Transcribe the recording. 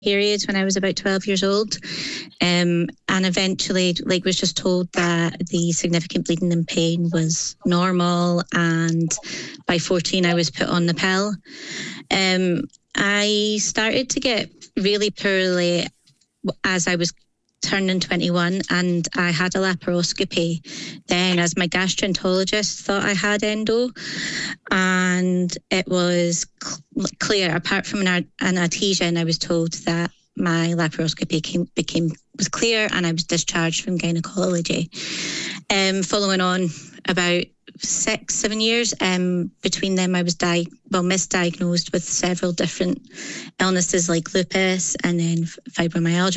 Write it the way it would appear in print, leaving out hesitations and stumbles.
period when I was about 12 years old, and eventually was just told that the significant bleeding and pain was normal, and by 14 I was put on the pill. I started to get really poorly as I was turning 21, and I had a laparoscopy then, as my gastroenterologist thought I had endo, and it was clear, apart from an adhesion. I was told that my laparoscopy was clear, and I was discharged from gynecology. Following on about 6-7 years between them, I was misdiagnosed with several different illnesses like lupus and then fibromyalgia.